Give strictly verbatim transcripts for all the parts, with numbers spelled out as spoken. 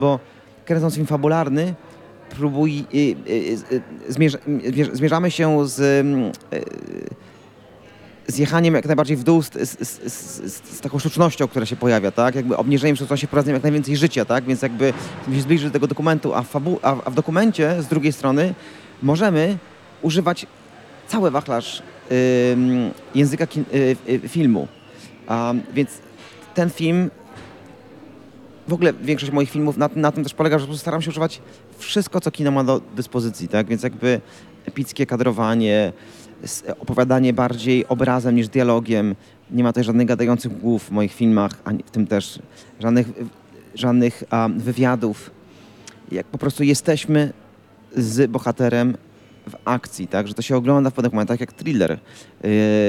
Bo kręcąc film fabularny, próbuj, y, y, y, zmierza, y, zmierzamy się z, y, z jechaniem jak najbardziej w dół, z, z, z, z, z taką sztucznością, która się pojawia, tak? Jakby obniżeniem sztuczności wprowadzeniem jak najwięcej życia, tak? Więc jakby chcemy się zbliżyć do tego dokumentu, a w, fabu, a, a w dokumencie z drugiej strony możemy używać cały wachlarz y, języka kin, y, y, filmu. A, więc ten film, w ogóle większość moich filmów na, na tym też polega, że staram się używać wszystko, co kino ma do dyspozycji, tak? Więc jakby epickie kadrowanie, opowiadanie bardziej obrazem niż dialogiem. Nie ma tutaj żadnych gadających głów w moich filmach, ani w tym też żadnych, żadnych um, wywiadów. Jak po prostu jesteśmy z bohaterem w akcji, tak? Że to się ogląda w pewnych momentach jak thriller. Yy,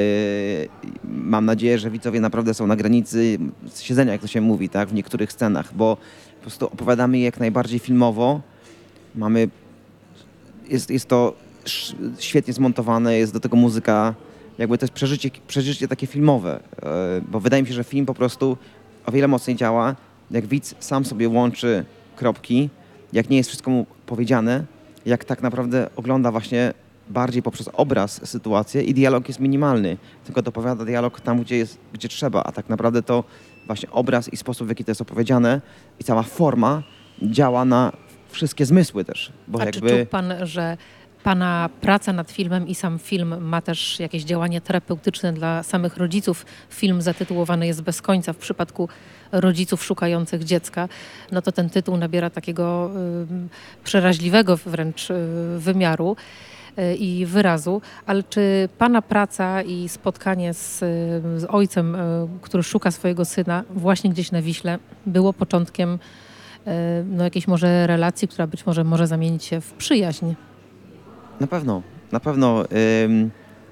mam nadzieję, że widzowie naprawdę są na granicy siedzenia, jak to się mówi, tak? W niektórych scenach, bo po prostu opowiadamy je jak najbardziej filmowo. Mamy, jest, jest to świetnie zmontowane, jest do tego muzyka, jakby to jest przeżycie, przeżycie takie filmowe, yy, bo wydaje mi się, że film po prostu o wiele mocniej działa, jak widz sam sobie łączy kropki, jak nie jest wszystko mu powiedziane, jak tak naprawdę ogląda właśnie bardziej poprzez obraz sytuację i dialog jest minimalny, tylko dopowiada dialog tam, gdzie jest, gdzie trzeba, a tak naprawdę to właśnie obraz i sposób, w jaki to jest opowiedziane i cała forma działa na wszystkie zmysły też. Bo a jakby... czy czuł pan, że pana praca nad filmem i sam film ma też jakieś działanie terapeutyczne dla samych rodziców? Film zatytułowany jest Bez końca. W przypadku rodziców szukających dziecka, no to ten tytuł nabiera takiego y, przeraźliwego wręcz y, wymiaru y, i wyrazu. Ale czy pana praca i spotkanie z, z ojcem, y, który szuka swojego syna właśnie gdzieś na Wiśle, było początkiem y, no, jakiejś może relacji, która być może może zamienić się w przyjaźń? Na pewno, na pewno. Ym,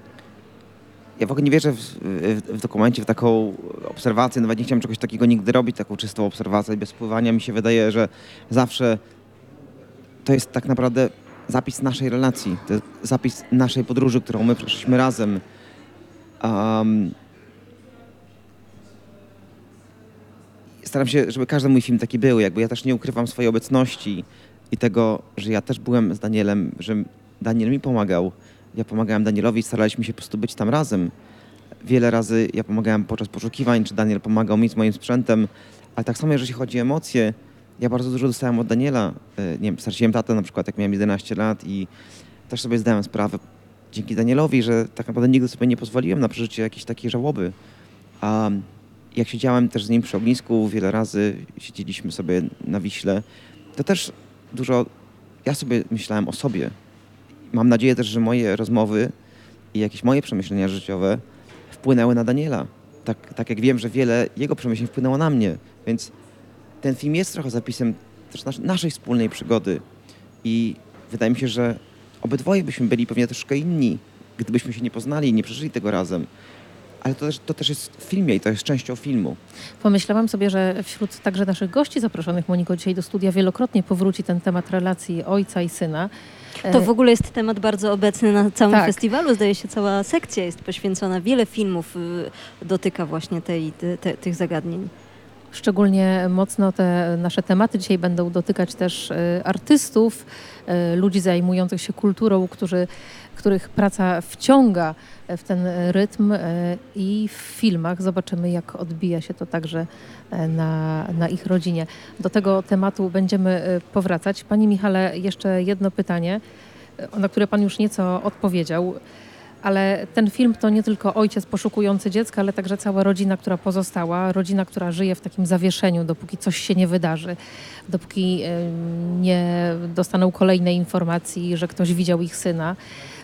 ja w ogóle nie wierzę w, w, w dokumencie, w taką obserwację, nawet nie chciałem czegoś takiego nigdy robić, taką czystą obserwację bez wpływania. Mi się wydaje, że zawsze to jest tak naprawdę zapis naszej relacji, to jest zapis naszej podróży, którą my przeszliśmy razem. Um, staram się, żeby każdy mój film taki był, jakby ja też nie ukrywam swojej obecności i tego, że ja też byłem z Danielem, że Daniel mi pomagał, ja pomagałem Danielowi, staraliśmy się po prostu być tam razem. Wiele razy ja pomagałem podczas poszukiwań, czy Daniel pomagał mi z moim sprzętem, ale tak samo jeżeli chodzi o emocje, ja bardzo dużo dostałem od Daniela. Nie wiem, straciłem tatę na przykład, jak miałem jedenaście lat i też sobie zdałem sprawę dzięki Danielowi, że tak naprawdę nigdy sobie nie pozwoliłem na przeżycie jakiejś takiej żałoby. A jak siedziałem też z nim przy ognisku, wiele razy siedzieliśmy sobie na Wiśle, to też dużo ja sobie myślałem o sobie. Mam nadzieję też, że moje rozmowy i jakieś moje przemyślenia życiowe wpłynęły na Daniela. Tak, tak jak wiem, że wiele jego przemyśleń wpłynęło na mnie. Więc ten film jest trochę zapisem też nas, naszej wspólnej przygody. I wydaje mi się, że obydwoje byśmy byli pewnie troszkę inni, gdybyśmy się nie poznali i nie przeżyli tego razem. Ale to też, to też jest w filmie i to jest częścią filmu. Pomyślałam sobie, że wśród także naszych gości zaproszonych, Moniko, dzisiaj do studia wielokrotnie powróci ten temat relacji ojca i syna. To w ogóle jest temat bardzo obecny na całym tak. festiwalu. Zdaje się, cała sekcja jest poświęcona. Wiele filmów dotyka właśnie tej, te, te, tych zagadnień. Szczególnie mocno te nasze tematy dzisiaj będą dotykać też artystów, ludzi zajmujących się kulturą, którzy, których praca wciąga w ten rytm i w filmach zobaczymy, jak odbija się to także na, na ich rodzinie. Do tego tematu będziemy powracać. Panie Michale, jeszcze jedno pytanie, na które pan już nieco odpowiedział. Ale ten film to nie tylko ojciec poszukujący dziecka, ale także cała rodzina, która pozostała. Rodzina, która żyje w takim zawieszeniu, dopóki coś się nie wydarzy. Dopóki nie dostaną kolejnej informacji, że ktoś widział ich syna.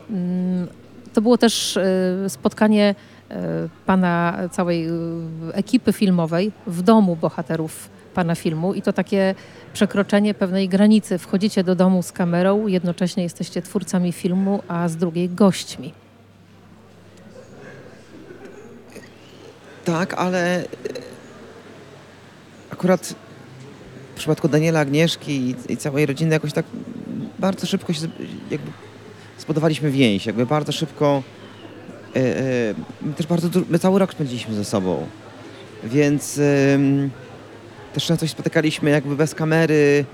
To było też spotkanie pana całej ekipy filmowej w domu bohaterów pana filmu i to takie przekroczenie pewnej granicy. Wchodzicie do domu z kamerą, jednocześnie jesteście twórcami filmu, a z drugiej gośćmi. Tak, ale akurat w przypadku Daniela, Agnieszki i, i całej rodziny jakoś tak bardzo szybko się jakby zbudowaliśmy więź, jakby bardzo szybko e, e, my też bardzo dużo, my cały rok spędziliśmy ze sobą, więc e, też często się spotykaliśmy jakby bez kamery,